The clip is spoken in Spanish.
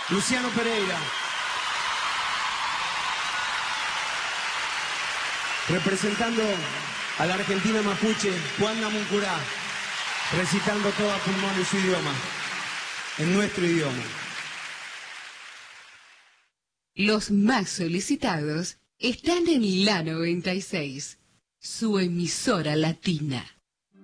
Luciano Pereira. Representando a la Argentina mapuche, Juan Namuncurá, recitando todo a pulmón en su idioma, en nuestro idioma. Los más solicitados están en la 96, su emisora latina.